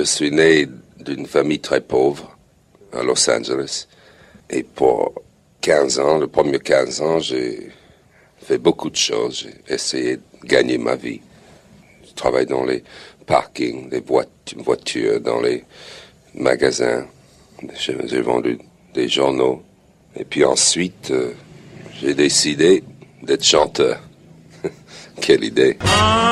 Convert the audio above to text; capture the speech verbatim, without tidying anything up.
suis né d'une famille très pauvre à Los Angeles. Et pour quinze ans, les premiers quinze ans, j'ai fait beaucoup de choses. J'ai essayé de gagner ma vie. Je travaille dans les parkings, les voitures, dans les magasins. J'ai, j'ai vendu des journaux. Et puis ensuite, euh, j'ai décidé d'être chanteur. Quelle idée!